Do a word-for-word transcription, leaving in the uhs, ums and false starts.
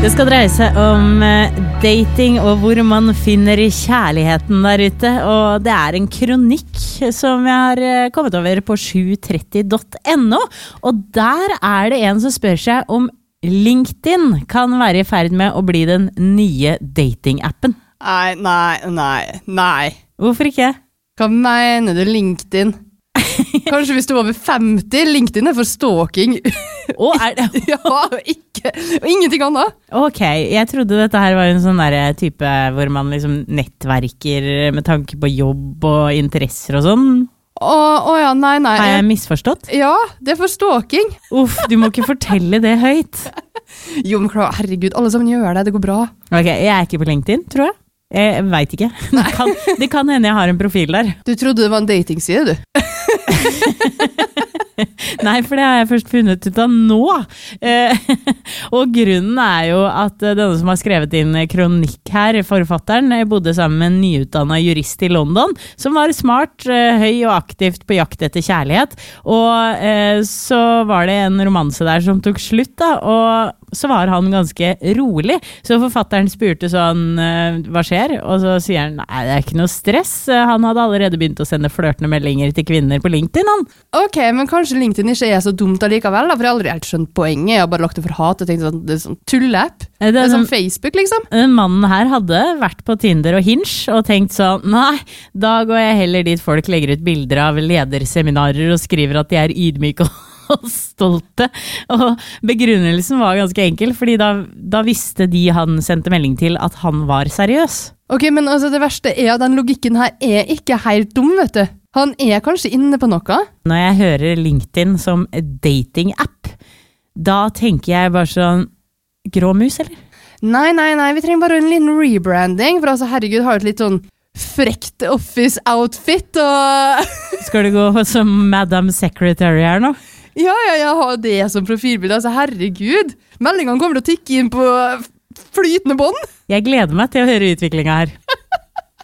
Det skal dreie seg om dating og hvor man finner kjærligheten der ute, og det er en kronikk som jeg har kommet over på sju tretti punktum no, og der er det en som spør seg om LinkedIn kan være i ferd med å bli den nye dating-appen. Nei, nei, nei, nei. Hvorfor ikke? Hva mener du LinkedIn? Kanskje hvis du er over femti, LinkedIn er for stalking. Å, er det? Ja, ikke, og ingenting annet. Ok, jeg trodde dette her var en sånn der type hvor man liksom nettverker med tanke på jobb og interesser og sånn. Å, å ja, nei, nei. Har jeg misforstått? Ja, det er for stalking. Uff, du må ikke fortelle det høyt. Jo, men klar, herregud, alle sammen gjør det, det går bra. Ok, jeg er ikke på LinkedIn, tror jeg. Jeg vet ikke. Det kan, det kan hende jeg har en profil der. Du trodde det var en datingside, du? Nei, for det har jeg først funnet ut av nå. Eh, og grunnen er jo at denne som har skrevet inn kronikk her, forfatteren, bodde sammen med en nyutdannet jurist i London, som var smart, høy og aktivt på jakt etter kjærlighet. Og eh, så var det en romanse der som tok slutt, da, og så var han ganske rolig. Så forfatteren spurte sånn, hva skjer? Og så sier han, nei, det er ikke noe stress. Han hadde allerede begynt å sende flørtende meldinger til kvinner på LinkedIn, han. Ok, men kanskje LinkedIn ikke er så dumt allikevel, da, for jeg har aldri helt skjønt poenget. Jeg har bare lagt det for hat og tenkt sånn, det er sånn tulle-app. Det er, det er sånn Facebook, liksom. Den mannen her hadde vært på Tinder og Hinge og tenkt sånn, nei, da går jeg heller dit folk legger ut bilder av lederseminarer og skriver at de er ydmyke og og stolte, og begrunnelsen var ganske enkel, fordi da, da visste de han sendte melding til at han var seriøs. Ok, men altså det verste er at den logikken her er ikke helt dum, vet du. Han er kanskje inne på noe. Når jeg hører LinkedIn som dating-app, da tenker jeg bare sånn, grå mus, eller? Nei, nei, nei, vi trenger bare en liten rebranding, for altså herregud har et litt sånn frekt office-outfit, og... Skal du gå som Madam Secretary her nå? Ja, ja, ja, ha det som profilbilde, altså herregud. Meldingene kommer til å tikke inn på flytende bånd. Jeg gleder meg til å høre utviklingen her.